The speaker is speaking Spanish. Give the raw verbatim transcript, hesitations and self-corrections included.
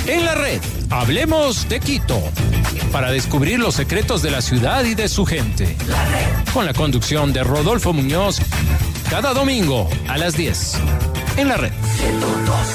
En la red, hablemos de Quito, para descubrir los secretos de la ciudad y de su gente. Con la conducción de Rodolfo Muñoz, cada domingo a las diez. En la red.